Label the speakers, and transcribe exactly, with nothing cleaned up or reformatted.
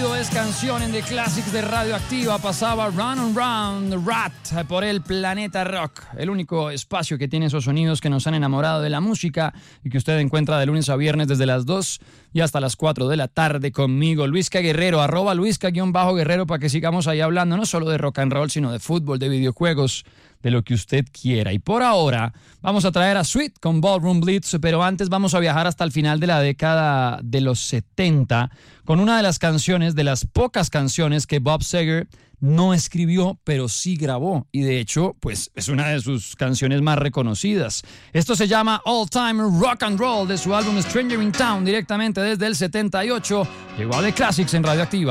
Speaker 1: sonido es canción en The Classics de Radioactiva. Pasaba Run and Round Rat por el Planeta Rock, el único espacio que tiene esos sonidos que nos han enamorado de la música y que usted encuentra de lunes a viernes desde las dos y hasta las cuatro de la tarde conmigo, Luisca Guerrero, arroba Luisca-Guerrero, para que sigamos ahí hablando no solo de rock and roll, sino de fútbol, de videojuegos, de lo que usted quiera. Y por ahora vamos a traer a Sweet con Ballroom Blitz, pero antes vamos a viajar hasta el final de la década de los setenta con una de las canciones, de las pocas canciones que Bob Seger no escribió, pero sí grabó. Y de hecho, pues es una de sus canciones más reconocidas. Esto se llama All Time Rock and Roll de su álbum Stranger in Town, directamente desde el setenta y ocho. Llegó a The Classics en Radioactiva.